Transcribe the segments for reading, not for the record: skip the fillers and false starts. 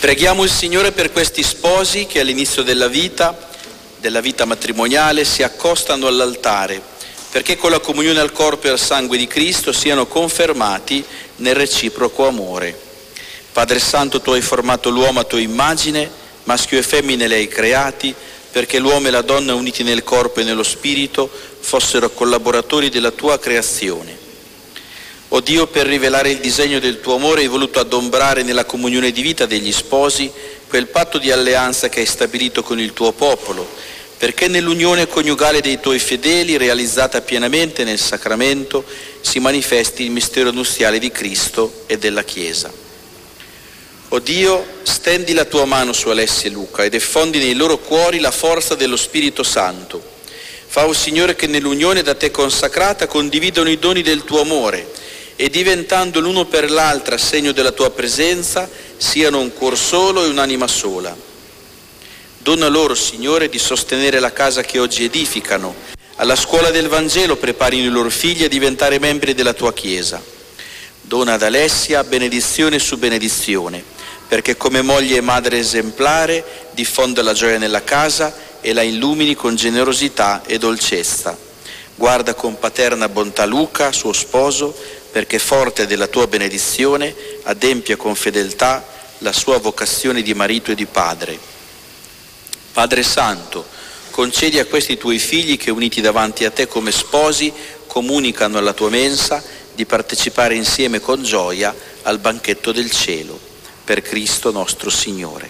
Preghiamo il Signore per questi sposi che all'inizio della vita matrimoniale si accostano all'altare, perché con la comunione al corpo e al sangue di Cristo siano confermati nel reciproco amore. Padre Santo, tu hai formato l'uomo a tua immagine, maschio e femmine li hai creati, perché l'uomo e la donna uniti nel corpo e nello spirito fossero collaboratori della tua creazione. O Dio, per rivelare il disegno del tuo amore hai voluto adombrare nella comunione di vita degli sposi quel patto di alleanza che hai stabilito con il tuo popolo, perché nell'unione coniugale dei tuoi fedeli, realizzata pienamente nel sacramento, si manifesti il mistero nuziale di Cristo e della Chiesa. O Dio, stendi la tua mano su Alessia e Luca ed effondi nei loro cuori la forza dello Spirito Santo. Fa, o Signore, che nell'unione da te consacrata condividano i doni del tuo amore e, diventando l'uno per l'altra segno della tua presenza, siano un cuor solo e un'anima sola. Dona loro, Signore, di sostenere la casa che oggi edificano. Alla scuola del Vangelo preparino i loro figli a diventare membri della tua Chiesa. Dona ad Alessia benedizione su benedizione, perché come moglie e madre esemplare diffonda la gioia nella casa e la illumini con generosità e dolcezza. Guarda con paterna bontà Luca, suo sposo, perché forte della tua benedizione adempia con fedeltà la sua vocazione di marito e di padre. Padre Santo, concedi a questi tuoi figli che, uniti davanti a te come sposi, comunicano alla tua mensa, di partecipare insieme con gioia al banchetto del cielo. Per Cristo nostro Signore.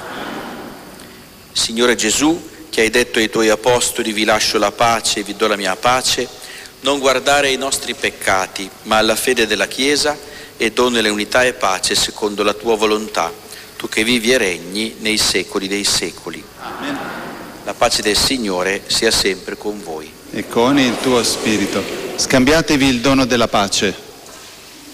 Signore Gesù, che hai detto ai tuoi apostoli: vi lascio la pace e vi do la mia pace, non guardare ai nostri peccati, ma alla fede della Chiesa, e donale unità e pace secondo la tua volontà, tu che vivi e regni nei secoli dei secoli. Amen. La pace del Signore sia sempre con voi. E con il tuo spirito. Scambiatevi il dono della pace.